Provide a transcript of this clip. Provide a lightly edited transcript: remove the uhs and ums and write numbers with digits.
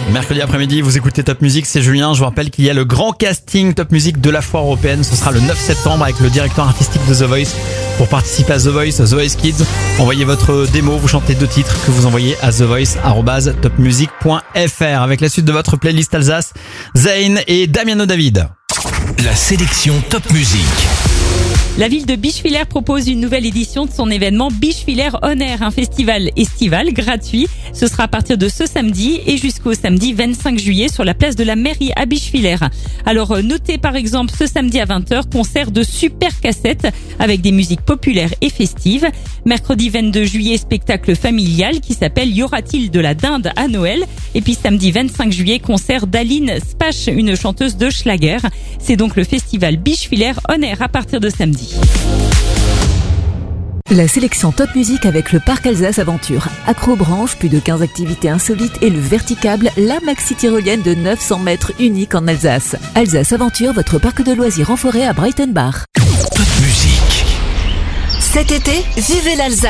Mercredi après-midi, vous écoutez Top Music, c'est Julien. Je vous rappelle qu'il y a le grand casting Top Music de la foire européenne. Ce sera le 9 septembre avec le directeur artistique de The Voice. Pour participer à The Voice Kids, envoyez votre démo, vous chantez 2 titres que vous envoyez à thevoice@topmusic.fr. Avec la suite de votre playlist Alsace, Zayn et Damiano David. La sélection Top Music. La ville de Bischwiller propose une nouvelle édition de son événement Bischwiller On Air, un festival estival gratuit. Ce sera à partir de ce samedi et jusqu'au samedi 25 juillet sur la place de la mairie à Bischwiller. Alors notez par exemple ce samedi à 20h, concert de super cassettes avec des musiques populaires et festives. Mercredi 22 juillet, spectacle familial qui s'appelle Y aura-t-il de la dinde à Noël? Et puis samedi 25 juillet, concert d'Aline Spash, une chanteuse de Schlager. C'est donc le festival Bischwiller On Air à partir de samedi. La sélection Top Music avec le Parc Alsace Aventure. Accrobranche, plus de 15 activités insolites et le Verticable, la maxi tyrolienne de 900 mètres unique en Alsace. Alsace Aventure, votre parc de loisirs en forêt à Breitenbach. Top Music. Cet été, vivez l'Alsace.